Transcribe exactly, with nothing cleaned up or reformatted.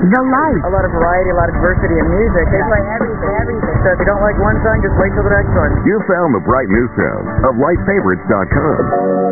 The Light. A lot of variety, a lot of diversity in music. They play everything, everything. So if you don't like one song, just wait till the next one. You found the bright new sound of light favorites dot com.